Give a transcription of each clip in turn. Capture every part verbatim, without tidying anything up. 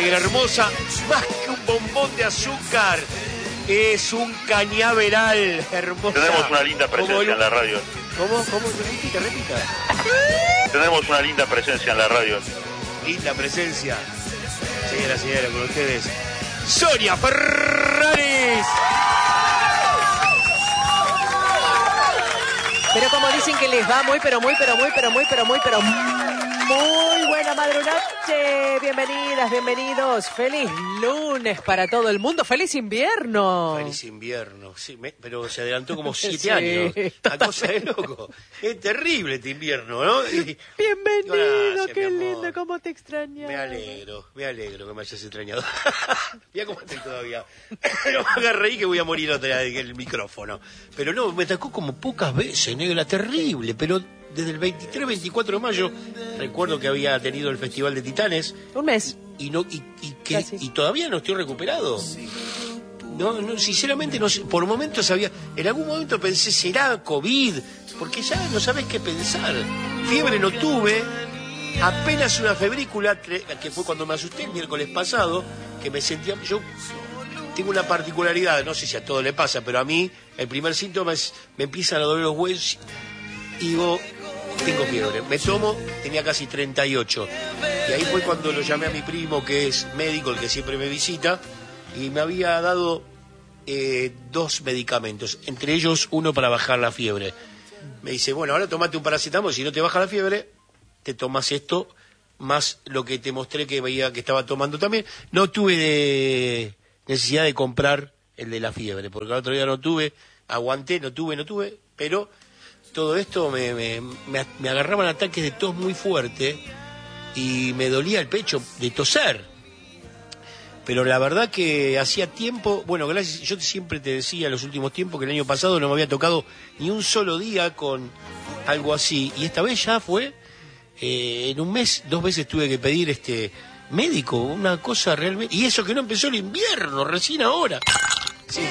negra hermosa, más que un bombón de azúcar, es un cañaveral hermosa. Tenemos una linda presencia el... en la radio. ¿Cómo? ¿Cómo? Repita, repita. Tenemos una linda presencia en la radio. Linda presencia. Señora, señora, con ustedes, Sonia Ferraris. Pero como dicen que les va muy, pero muy, pero muy, pero muy, pero muy, pero muy buena madrugada. Bienvenidas, bienvenidos. Feliz lunes para todo el mundo. Feliz invierno. Feliz invierno, sí, me, pero se adelantó como siete Sí, años. La totalmente. cosa es loco. Es terrible este invierno, ¿no? Y, Bienvenido, gracias, qué mi amor. lindo, cómo te extrañas. Me alegro, me alegro que me hayas extrañado. Mira cómo estoy todavía. No me hagas reír que voy a morir otra vez en el micrófono. Pero no, me atacó como pocas veces, negra, terrible. Pero desde el veintitrés veinticuatro de mayo, recuerdo que había tenido el Festival de Titanes. Un mes. Y no y, y, que, Casi. y todavía no estoy recuperado. No, no, sinceramente, no sé, por momentos había... En algún momento pensé, ¿será COVID? Porque ya no sabes qué pensar. Fiebre no tuve... Apenas una febrícula, que fue cuando me asusté el miércoles pasado, que me sentía... Yo tengo una particularidad, no sé si a todos le pasa, pero a mí el primer síntoma es, me empiezan a doler los huesos y digo, tengo fiebre. Me tomo, tenía casi treinta y ocho. Y ahí fue cuando lo llamé a mi primo, que es médico, el que siempre me visita, y me había dado eh, dos medicamentos, entre ellos uno para bajar la fiebre. Me dice, bueno, ahora tomate un paracetamol, si no te baja la fiebre... te tomas esto, más lo que te mostré que veía que estaba tomando también. No tuve de necesidad de comprar el de la fiebre, porque el otro día no tuve, aguanté, no tuve, no tuve, pero todo esto me, me, me, me agarraban ataques de tos muy fuerte y me dolía el pecho de toser. Pero la verdad que hacía tiempo, bueno, gracias, yo siempre te decía en los últimos tiempos que el año pasado no me había tocado ni un solo día con algo así, y esta vez ya fue... Eh, en un mes, dos veces tuve que pedir este médico, una cosa realmente... Y eso que no empezó el invierno, recién ahora. Sí.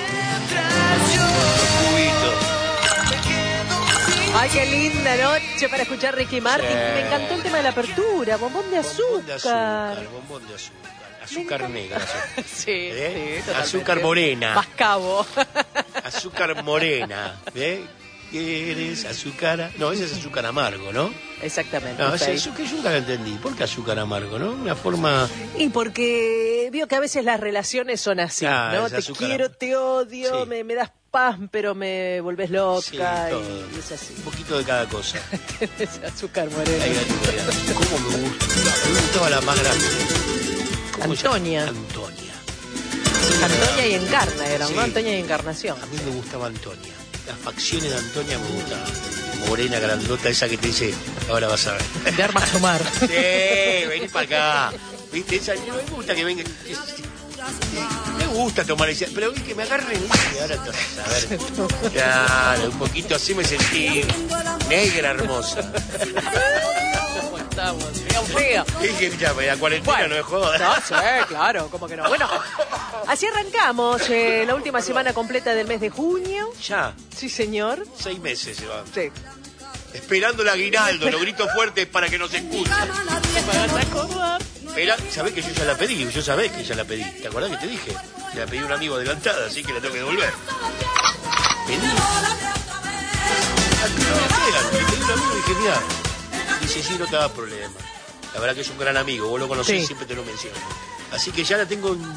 Ay, qué linda noche para escuchar Ricky Martin. Sí. Me encantó el tema de la apertura, bombón de azúcar. Bombón de azúcar, bombón de azúcar. Azúcar negra. Sí, ¿Eh? sí, totalmente. Azúcar morena. Mascabo. Azúcar morena. ¿Eh? ¿Quieres azúcar? No, ese es azúcar amargo, ¿no? Exactamente. No, ese Fey. azúcar yo nunca lo entendí. ¿Por qué azúcar amargo, no? Una forma... Y porque veo que a veces las relaciones son así, Ah, ¿no? es Te azúcar. quiero, te odio, Sí. me, me das paz, pero me volvés loca. Sí, y, todo. y es así. Un poquito de cada cosa. Es azúcar moreno. Ay, ay, ¿cómo me gusta? Me gustaba la más grande. ¿Cómo se llama? Antonia. Antonia. Antonia y Encarna eran, Sí. ¿no? Antonia y Encarnación. A mí me gustaba Antonia. Las facciones de Antonia me gustaban. Morena, grandota, esa que te dice, ahora vas a ver. De armas tomar. Sí, vení para acá. ¿Viste? Esa, no me gusta que venga. que- me gusta tomar esa, pero vi que me agarren y ahora te vas a ver. Claro, un poquito así me sentí negra hermosa. ¿Cómo estamos? Frío, frío. Dije, ya, la cuarentena Bueno, no me joda. No, sí, claro, ¿cómo que no? Bueno, así arrancamos eh, la última semana completa del mes de junio. Ya, Sí, señor. seis meses se van. Sí. Esperando el aguinaldo, los gritos fuertes para que nos escuchen. Para acordar. Espera, sabés que yo ya la pedí, yo sabés que ya la pedí. ¿Te acordás que te dije? La pedí a un amigo adelantada, así que la tengo que devolver. Pedí. Le pedí a un amigo y dije, mirá. Dice, sí, no te da problema. La verdad que es un gran amigo, vos lo conocés, Sí. siempre te lo menciono. Así que ya la tengo en...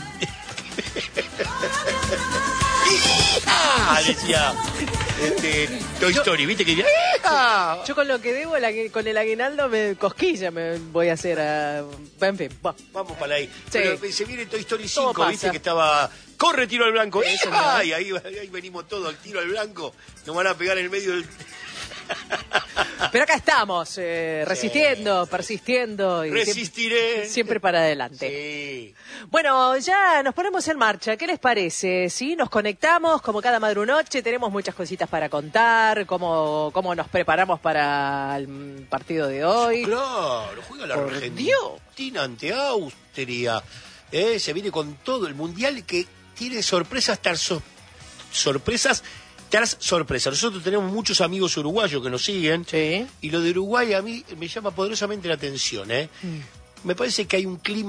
¡Ah! Decía este, Toy Story, ¿viste? Que decía, ¡ah! Yo con lo que debo, el agu- con el aguinaldo, me cosquilla me voy a hacer. A... En fin, va. Vamos para ahí. Sí. Pero se viene Toy Story Todo cinco, ¿viste? pasa. Que estaba... ¡Corre, tiro al blanco! Sí, señor. ¡Ah! Y ahí, ahí venimos todos, al tiro al blanco. Nos van a pegar en el medio del... Pero acá estamos, eh, resistiendo, persistiendo. Y Resistiré. Siempre, siempre para adelante. Sí. Bueno, ya nos ponemos en marcha. ¿Qué les parece? ¿Sí? Nos conectamos como cada madrunoche. Tenemos muchas cositas para contar. Cómo, cómo nos preparamos para el partido de hoy. Claro, juega la Por Argentina ante Austria. Eh, se viene con todo el mundial que tiene sorpresas tras so- sorpresas tras sorpresas. Nosotros tenemos muchos amigos uruguayos que nos siguen. Sí. Y lo de Uruguay a mí me llama poderosamente la atención. ¿eh? Mm. Me parece que hay un clima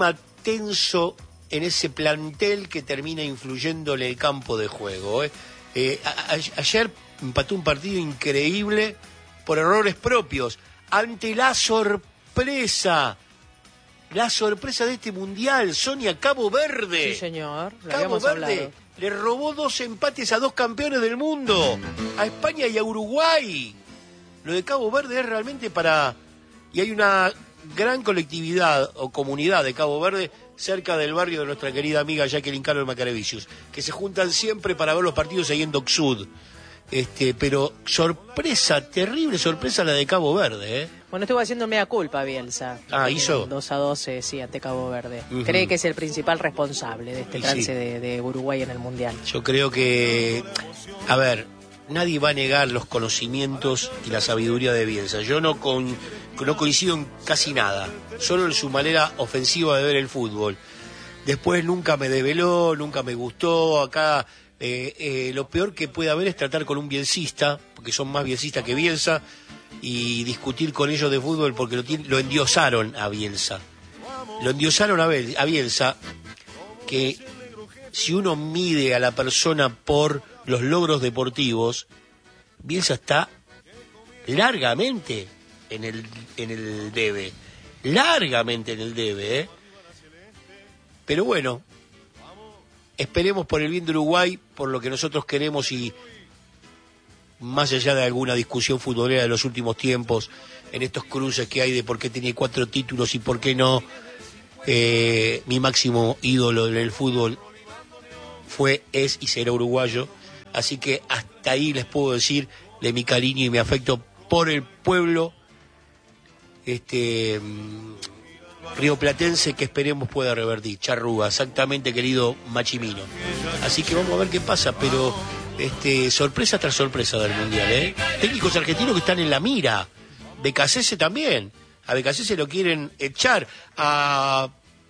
tenso en ese plantel que termina influyéndole el campo de juego. ¿eh? Eh, a, a, ayer empató un partido increíble por errores propios, ante la sorpresa, la sorpresa de este mundial, Sonia, Cabo Verde. Sí, señor, lo Cabo habíamos Verde hablado. Le robó dos empates a dos campeones del mundo, a España y a Uruguay. Lo de Cabo Verde es realmente para... Y hay una gran colectividad o comunidad de Cabo Verde cerca del barrio de nuestra querida amiga Jacqueline Carol Macarevicius, que se juntan siempre para ver los partidos ahí en Docsud. Este, pero sorpresa, terrible sorpresa la de Cabo Verde, ¿eh? Bueno, estuvo haciendo mea culpa Bielsa. Ah, ¿hizo? dos a doce, sí, ante Cabo Verde. Uh-huh. Cree que es el principal responsable de este Y trance sí. de, de Uruguay en el Mundial. Yo creo que, a ver, nadie va a negar los conocimientos y la sabiduría de Bielsa. Yo no, con, no coincido en casi nada, solo en su manera ofensiva de ver el fútbol. Después nunca me develó, nunca me gustó. Acá eh, eh, lo peor que puede haber es tratar con un bielcista, porque son más bielcistas que Bielsa, y discutir con ellos de fútbol porque lo, tiene, lo endiosaron a Bielsa. Lo endiosaron a, Bel, a Bielsa, que si uno mide a la persona por los logros deportivos, Bielsa está largamente en el, en el debe. Largamente en el debe, ¿eh? Pero bueno, esperemos por el bien de Uruguay, por lo que nosotros queremos y más allá de alguna discusión futbolera de los últimos tiempos, en estos cruces que hay de por qué tiene cuatro títulos y por qué no, eh, mi máximo ídolo en el fútbol fue, es y será uruguayo. Así que hasta ahí les puedo decir de mi cariño y mi afecto por el pueblo este rioplatense, que esperemos pueda revertir. Charrúa, exactamente, querido Machimino. Así que vamos a ver qué pasa, pero este sorpresa tras sorpresa del Mundial, ¿eh? Técnicos argentinos que están en la mira. Becasese también. A Becasese lo quieren echar. A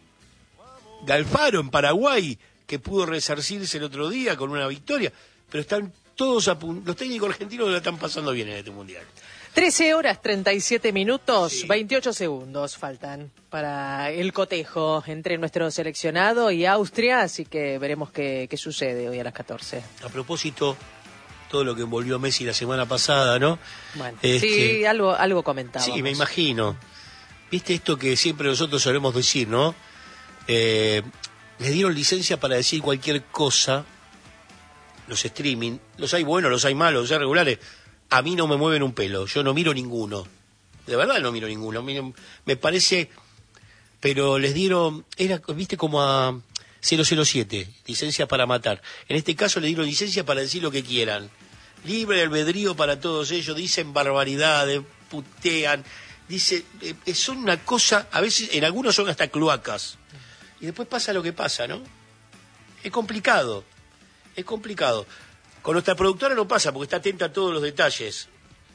Galfaro en Paraguay, que pudo resarcirse el otro día con una victoria. Pero están todos a punto. Los técnicos argentinos la están pasando bien en este Mundial. trece horas treinta y siete minutos, Sí. veintiocho segundos faltan para el cotejo entre nuestro seleccionado y Austria, así que veremos qué, qué sucede hoy a las catorce. A propósito, todo lo que envolvió a Messi la semana pasada, ¿no? Bueno, Este, sí, algo, algo comentábamos. Sí, me imagino. Viste esto que siempre nosotros solemos decir, ¿no? Eh, les dieron licencia para decir cualquier cosa, los streaming, los hay buenos, los hay malos, los hay regulares. A mí no me mueven un pelo, yo no miro ninguno. De verdad no miro ninguno. Me parece, pero les dieron, era, viste, como a cero cero siete, licencia para matar. En este caso le dieron licencia para decir lo que quieran. Libre albedrío para todos ellos, dicen barbaridades, putean, dice, eh, son una cosa, a veces en algunos son hasta cloacas. Y después pasa lo que pasa, ¿no? Es complicado, es complicado. Con nuestra productora no pasa porque está atenta a todos los detalles.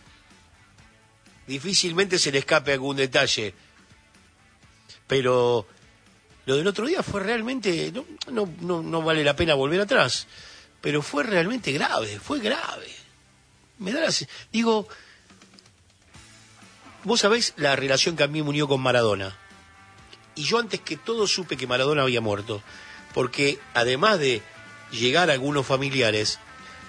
Difícilmente se le escape algún detalle. Pero lo del otro día fue realmente, no, no, no, no vale la pena volver atrás, pero fue realmente grave, fue grave. Me da la, digo, vos sabés la relación que a mí me unió con Maradona. Y yo antes que todo supe que Maradona había muerto, porque además de llegar a algunos familiares,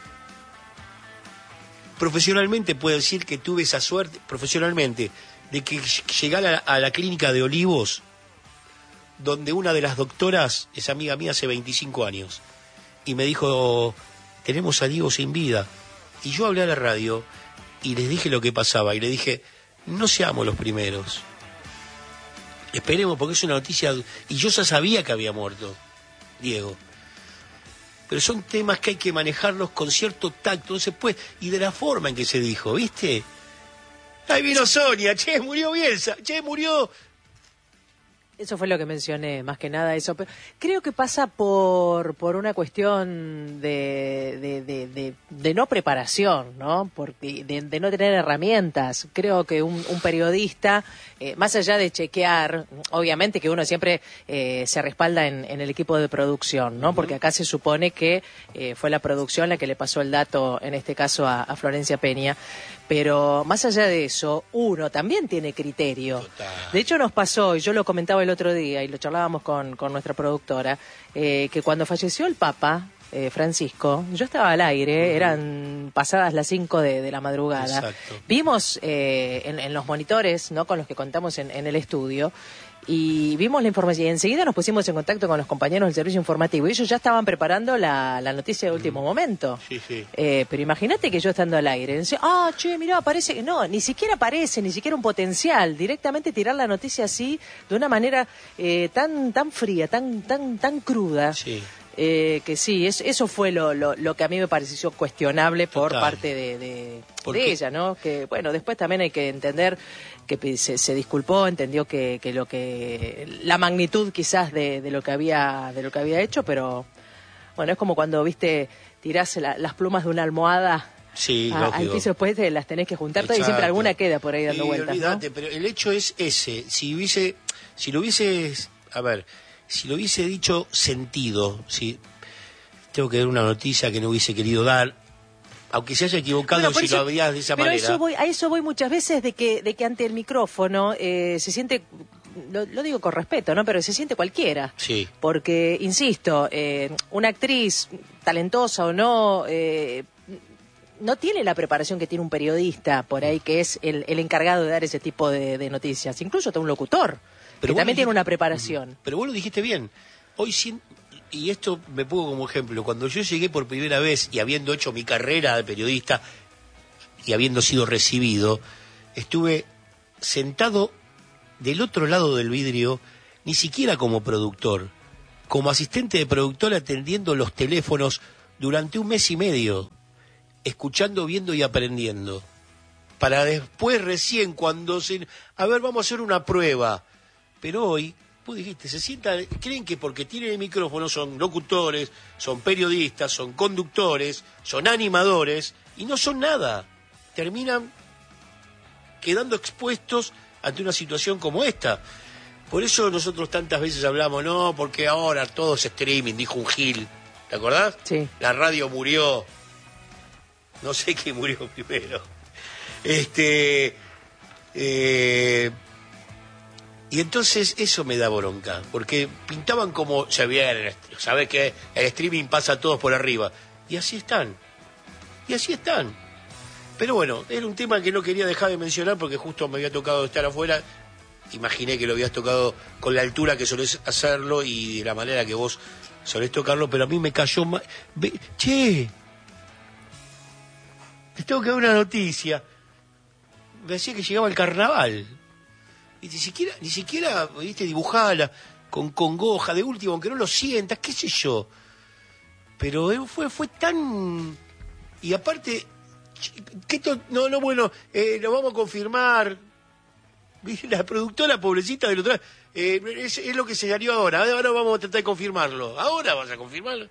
profesionalmente puedo decir que tuve esa suerte, profesionalmente, de que llegara a la clínica de Olivos, donde una de las doctoras es amiga mía hace veinticinco años, y me dijo, tenemos a Diego sin vida. Y yo hablé a la radio y les dije lo que pasaba, y le dije, no seamos los primeros. Esperemos, porque es una noticia, y yo ya sabía que había muerto Diego. Pero son temas que hay que manejarlos con cierto tacto, no se puede, y de la forma en que se dijo, ¿viste? Ahí vino Sonia, che, murió Bielsa, che, murió... Eso fue lo que mencioné, más que nada eso. Pero creo que pasa por por una cuestión de, de, de, de, de no preparación, ¿no? Porque de, de no tener herramientas. Creo que un, un periodista, eh, más allá de chequear, obviamente que uno siempre eh, se respalda en, en el equipo de producción, ¿no? Porque acá se supone que eh, fue la producción la que le pasó el dato, en este caso, a, a Florencia Peña. Pero más allá de eso, uno también tiene criterio. Total. De hecho nos pasó, y yo lo comentaba el otro día, y lo charlábamos con, con nuestra productora, eh, que cuando falleció el Papa, eh, Francisco, yo estaba al aire, uh-huh. eran pasadas las cinco de, de la madrugada. Exacto. Vimos eh, en, en los monitores, ¿no?, con los que contamos en, en el estudio, y vimos la información, y enseguida nos pusimos en contacto con los compañeros del servicio informativo, y ellos ya estaban preparando la, la noticia de último mm. momento. Sí, sí. Eh, pero imagínate que yo estando al aire, decía, ah, che, mirá, parece que no, ni siquiera parece, ni siquiera un potencial, directamente tirar la noticia así, de una manera eh, tan tan fría, tan tan tan cruda. Sí. Eh, que sí, es, eso fue lo, lo, lo que a mí me pareció cuestionable por Total. parte de, de, ¿Por de qué? ella, ¿no? Que bueno, después también hay que entender que se, se disculpó, entendió que, que lo que la magnitud quizás de, de lo que había de lo que había hecho, pero bueno, es como cuando viste tirás la, las plumas de una almohada Sí, a, al piso, después te las tenés que juntar todas y siempre alguna queda por ahí dando y vueltas, olvídate, ¿no? pero el hecho es ese. Si hubiese, si lo hubiese, a ver, si lo hubiese dicho sentido, si tengo que dar una noticia que no hubiese querido dar, aunque se haya equivocado, bueno, si eso, lo habías de esa pero manera. Eso voy, a eso voy muchas veces de que, de que ante el micrófono eh, se siente, lo, lo digo con respeto, ¿no? Pero se siente cualquiera. Sí. Porque, insisto, eh, una actriz, talentosa o no, eh, no tiene la preparación que tiene un periodista por ahí, que es el, el encargado de dar ese tipo de, de noticias. Incluso hasta un locutor, Pero que también dijiste, tiene una preparación. Pero vos lo dijiste bien. Hoy, sin, y esto me pongo como ejemplo, cuando yo llegué por primera vez y habiendo hecho mi carrera de periodista y habiendo sido recibido, estuve sentado del otro lado del vidrio, ni siquiera como productor, como asistente de productor atendiendo los teléfonos durante un mes y medio, escuchando, viendo y aprendiendo, para después recién cuando se... A ver, vamos a hacer una prueba. Pero hoy, vos dijiste, se sientan, creen que porque tienen el micrófono son locutores, son periodistas, son conductores, son animadores, y no son nada. Terminan quedando expuestos ante una situación como esta. Por eso nosotros tantas veces hablamos, no, porque ahora todo es streaming, dijo un Gil. ¿Te acordás? Sí. La radio murió. No sé quién murió primero. Este... Eh, y entonces eso me da bronca, porque pintaban como, ya bien, sabés que el streaming pasa a todos por arriba. Y así están. Y así están. Pero bueno, era un tema que no quería dejar de mencionar porque justo me había tocado estar afuera. Imaginé que lo habías tocado con la altura que solés hacerlo y de la manera que vos solés tocarlo, pero a mí me cayó mal. Che, te tengo que dar una noticia. Me decía que llegaba el carnaval. Y ni siquiera, ni siquiera, viste, dibujala con congoja, de último, aunque no lo sientas, qué sé yo. Pero fue, fue tan... Y aparte, que esto, no, no, bueno, eh, lo vamos a confirmar. La productora, pobrecita del otro lado, eh, es, es lo que se salió ahora. Ahora vamos a tratar de confirmarlo. Ahora vas a confirmarlo.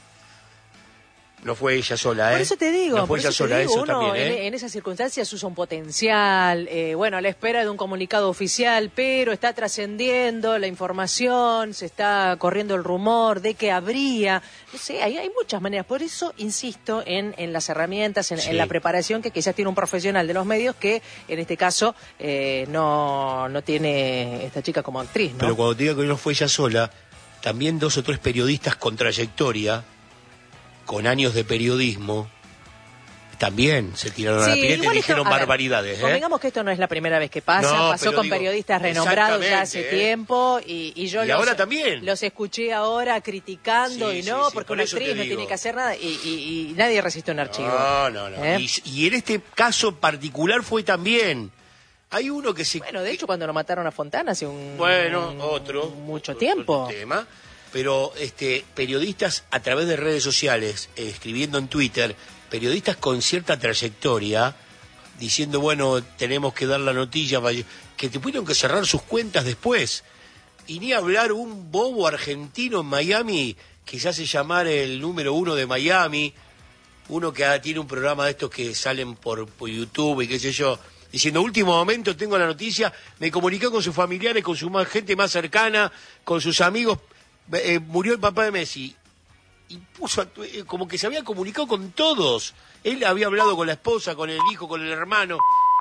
No fue ella sola, ¿eh? Por eso te digo, no fue por ella eso sola, te digo, eso uno también, ¿eh? en, en esas circunstancias usa un potencial, eh, bueno, a la espera de un comunicado oficial, pero está trascendiendo la información, se está corriendo el rumor de que habría, no sé, hay, hay muchas maneras. Por eso insisto en, en las herramientas, en, sí. en la preparación que quizás tiene un profesional de los medios que en este caso eh, no, no tiene esta chica como actriz, ¿no? Pero cuando te digo que no fue ella sola, también dos o tres periodistas con trayectoria, con años de periodismo, también se tiraron a la pileta y dijeron esto, barbaridades. Ver, ¿eh? Convengamos que esto no es la primera vez que pasa, no, pasó con digo, periodistas renombrados ya hace ¿eh? tiempo y, y yo y los, ahora también. los escuché ahora criticando sí, y no, sí, sí, porque por una actriz no tiene que hacer nada y, y, y nadie resiste un archivo. No, no, no. ¿Eh? Y, y en este caso particular fue también. Hay uno que se... Bueno, de hecho, cuando lo mataron a Fontana hace un... Bueno, otro. Mucho otro, tiempo. Otro tema. Pero este, periodistas a través de redes sociales, eh, escribiendo en Twitter, periodistas con cierta trayectoria, diciendo, bueno, tenemos que dar la noticia, que tuvieron que cerrar sus cuentas después. Y ni hablar un bobo argentino en Miami, que se hace llamar el número uno de Miami, uno que ah, tiene un programa de estos que salen por, por YouTube y qué sé yo, diciendo, último momento, tengo la noticia, me comuniqué con sus familiares, con su más, gente más cercana, con sus amigos, eh, murió el papá de Messi. y puso actu- eh, como que se había comunicado con todos. Él había hablado con la esposa, con el hijo, con el hermano.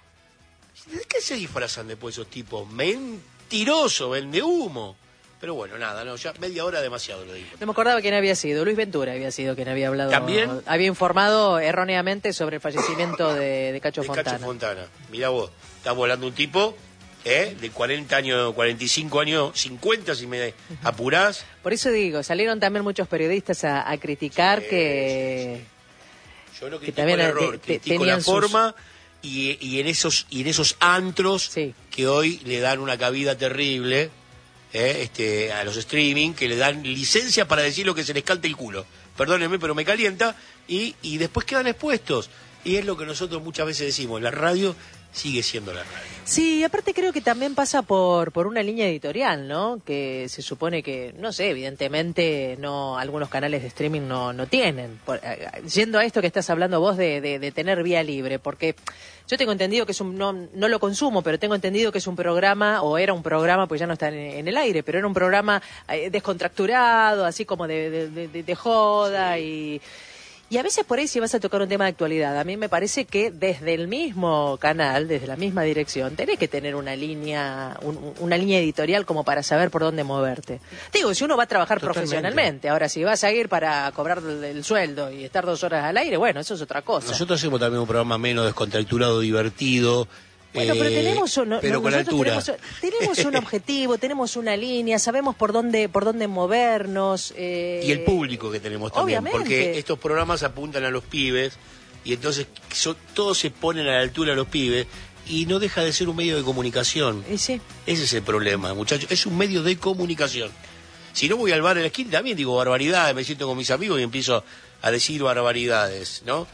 ¿De qué se disfrazan después esos tipos? Mentiroso, vende humo. Pero bueno, nada, no, ya media hora demasiado lo digo. No me acordaba quién había sido. Luis Ventura había sido quien había hablado. ¿También? Había informado erróneamente sobre el fallecimiento de, de Cacho de Fontana. Cacho Fontana. Mirá vos, estamos hablando de un tipo ¿eh? de cuarenta años, cuarenta y cinco años, cincuenta si me apurás. Por eso digo, salieron también muchos periodistas a, a criticar Sí, que... sí, sí. Yo no que critico también el te- error, te- critico la tenían sus- forma y, y en esos y en esos antros Sí. que hoy le dan una cabida terrible ¿eh? este, a los streaming, que le dan licencia para decir lo que se les cante el culo. Perdónenme, pero me calienta y, y después quedan expuestos. Y es lo que nosotros muchas veces decimos, la radio sigue siendo la radio. Sí, aparte creo que también pasa por por una línea editorial, ¿no? Que se supone que, no sé, evidentemente no algunos canales de streaming no no tienen. Por, eh, yendo a esto que estás hablando vos de, de, de tener vía libre, porque yo tengo entendido que es un, no, no lo consumo, pero tengo entendido que es un programa, o era un programa, pues ya no está en, en el aire, pero era un programa eh, descontracturado, así como de, de, de, de- de joda y... Y a veces por ahí si vas a tocar un tema de actualidad, a mí me parece que desde el mismo canal, desde la misma dirección, tenés que tener una línea, un- una línea editorial como para saber por dónde moverte. Digo, si uno va a trabajar Totalmente. profesionalmente, ahora si vas a ir para cobrar el, el sueldo y estar dos horas al aire, bueno, eso es otra cosa. Nosotros hacemos también un programa menos descontracturado, divertido. Bueno, pero eh, tenemos un, no- pero con nosotros altura. tenemos, tenemos un objetivo, tenemos una línea, sabemos por dónde por dónde movernos. eh, Y el público que tenemos también, obviamente. porque estos programas apuntan a los pibes y entonces so- todos se ponen a la altura de los pibes y no deja de ser un medio de comunicación. Y sí. Ese es el problema, muchachos, es un medio de comunicación. Si no voy al bar en la esquina también digo barbaridades, me siento con mis amigos y empiezo a decir barbaridades, ¿no?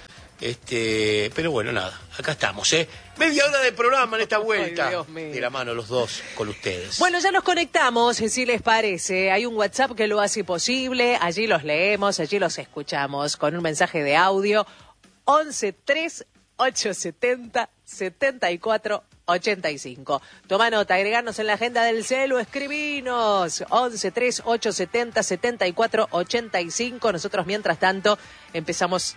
Este, pero bueno, nada, acá estamos, ¿eh? Media hora de programa en esta vuelta. Ay, Dios mío. De la mano los dos con ustedes. Bueno, ya nos conectamos, si les parece. Hay un WhatsApp que lo hace posible. Allí los leemos, allí los escuchamos con un mensaje de audio. once tres ocho setenta setenta y cuatro ochenta y cinco. Toma nota, agregarnos en la agenda del celu, escribinos. once tres ocho setenta setenta y cuatro ochenta y cinco. Nosotros, mientras tanto, empezamos...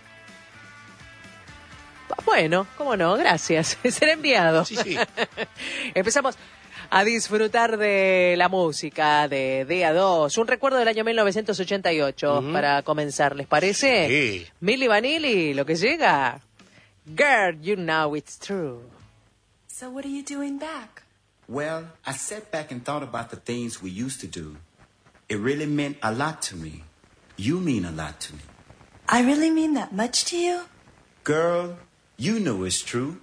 Bueno, cómo no, gracias. Ser enviado. Sí, sí. Empezamos a disfrutar de la música de D A dos. Un recuerdo del año mil novecientos ochenta y ocho Ujú. para comenzar, ¿les parece? Sí. Milli Vanilli, lo que llega. Girl, you know it's true. So what are you doing back? Well, I sat back and thought about the things we used to do. It really meant a lot to me. You mean a lot to me. I really mean that much to you? Girl, you know it's true.